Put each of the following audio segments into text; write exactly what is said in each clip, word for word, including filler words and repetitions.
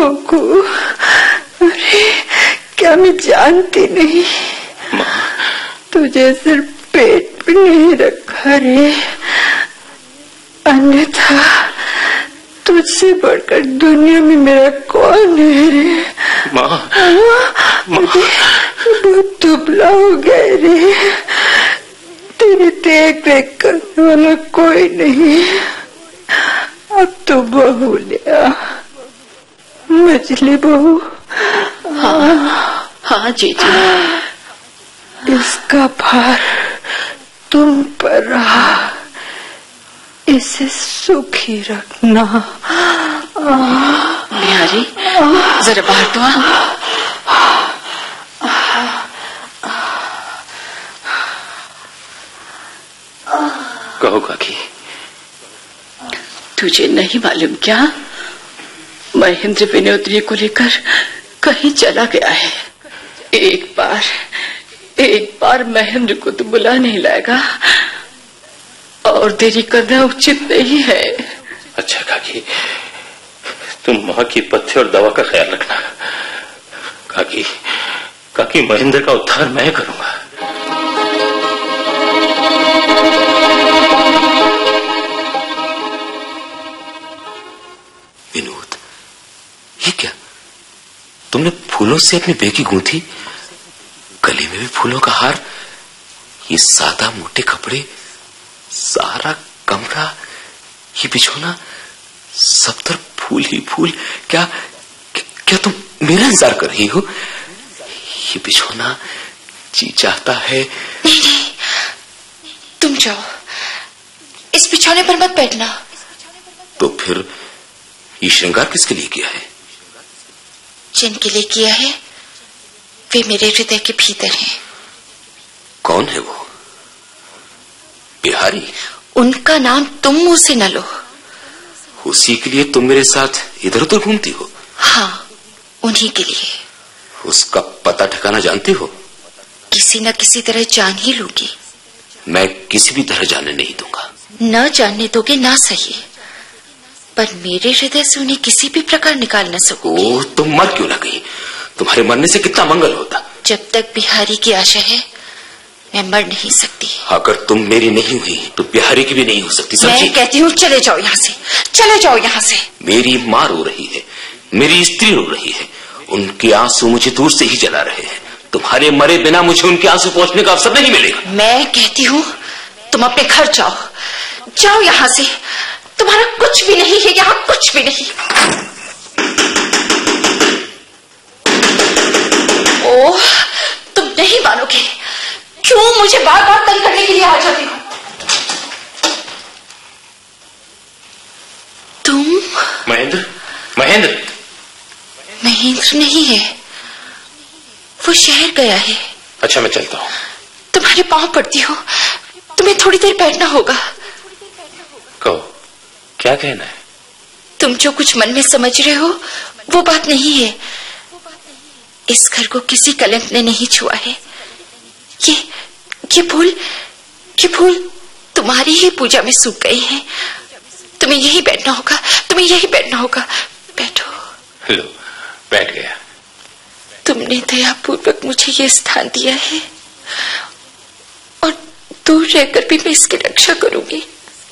Goku, अरे क्या मैं जानती नहीं? तुझे सिर्फ पेट पे नहीं रखा रे, अन्यथा तुझसे बढ़कर दुनिया में मेरा कौन है रे? माँ, बहुत दुबला हो गया रे, तेरी देख रेख करने वाला कोई नहीं। अब तो बहू लिया, मछली बहू। हाँ हाँ जीजी, इसका भार तुम पर रहा, इसे सुखी रखना। बिहारी जरा बाहर तो आ। कहो काकी। तुझे नहीं मालूम क्या, महेंद्र विनोदनी को लेकर कहीं चला गया है। एक बार एक बार महेंद्र को तो बुला नहीं लाएगा, और देरी करना उचित नहीं है। अच्छा काकी, तुम माँ की पथ्य और दवा का ख्याल रखना। काकी, काकी महेंद्र का उद्धार मैं करूंगा। विनोद, ये क्या? तुमने फूलों से अपनी बेकी गूंथी, गले में भी फूलों का हार, ये सादा मोटे कपड़े, सारा कमरा, ये बिछोना, सब तरफ फूल ही फूल। क्या, क्या क्या तुम मेरा इंतजार कर रही हो? ये बिछोना जी चाहता है। नहीं नहीं, तुम जाओ, इस बिछौने पर मत बैठना। तो फिर ये श्रृंगार किसके लिए किया है? जिनके लिए किया है वे मेरे हृदय के भीतर हैं। कौन है वो? बिहारी? उनका नाम तुम मुंह से न लो। उसी के लिए तुम मेरे साथ इधर उधर घूमती हो? हाँ, उन्हीं के लिए। उसका पता ठिकाना जानती हो? किसी न किसी तरह जान ही लूंगी। मैं किसी भी तरह जानने नहीं दूंगा। न जानने दोगे ना सही, पर मेरे हृदय से उन्हें किसी भी प्रकार निकाल न सकोगे। ओह, तुम मर क्यों ना गई? तुम्हारे मरने से कितना मंगल होता। जब तक बिहारी की आशा है मैं मर नहीं सकती। अगर तुम मेरी नहीं हुई तो बिहारी की भी नहीं हो सकती। समझी? मैं कहती हूँ चले जाओ यहाँ से, चले जाओ यहाँ से। मेरी माँ रो रही है, मेरी स्त्री रो रही है, उनके आंसू मुझे दूर से ही जला रहे हैं। तुम्हारे मरे बिना मुझे उनके आंसू पहुंचने का अवसर नहीं मिलेगा। मैं कहती हूँ तुम अपने घर जाओ, जाओ यहाँ से। तुम्हारा कुछ भी नहीं है यहाँ, कुछ भी नहीं। ओह, तुम नहीं मानोगे, क्यों मुझे बार बार तंग करने के लिए आ जाती हो? तुम? महेंद्र, महेंद्र। महेंद्र नहीं है, वो शहर गया है। अच्छा, मैं चलता हूँ। तुम्हारे पांव पड़ती हो, तुम्हें थोड़ी देर बैठना होगा। कहो, क्या कहना है? तुम जो कुछ मन में समझ रहे हो वो बात नहीं है। इस घर को किसी कलंक ने नहीं छुआ है। ये ये फूल ये फूल तुम्हारी ही पूजा में सूख गए हैं। तुम्हें यही बैठना होगा, तुम्हें यही बैठना होगा। बैठो। लो, बैठ गया। तुमने दयापूर्वक मुझे ये स्थान दिया है, और दूर रहकर भी मैं इसकी रक्षा करूंगी।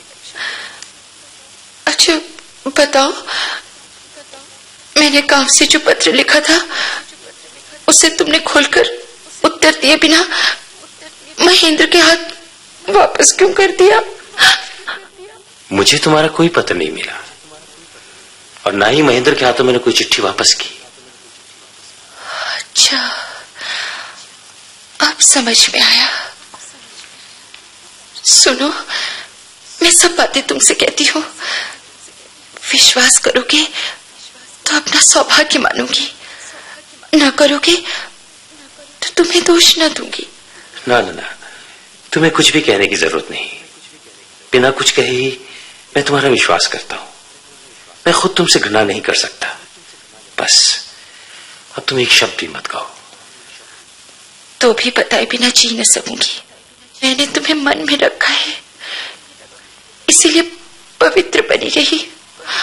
अच्छा बताओ, मैंने गांव से जो पत्र लिखा था उसे तुमने खोलकर उत्तर दिए बिना महेंद्र के हाथ वापस क्यों कर दिया? मुझे तुम्हारा कोई पत्र नहीं मिला, और ना ही महेंद्र के हाथों मैंने कोई चिट्ठी वापस की। अच्छा, अब समझ में आया। सुनो, मैं सब बातें तुमसे कहती हूँ, विश्वास करोगे तो अपना सौभाग्य मानूंगी, न करोगे तो तुम्हें दोष न दूंगी। ना ना ना, तुम्हें कुछ भी कहने की जरूरत नहीं। बिना कुछ कहे ही मैं तुम्हारा विश्वास करता हूं। मैं खुद तुमसे घृणा नहीं कर सकता। बस अब तुम एक शब्द भी मत कहो। तो भी बताए बिना जी न सकूंगी। मैंने तुम्हें मन में रखा है, इसीलिए पवित्र बनी रही।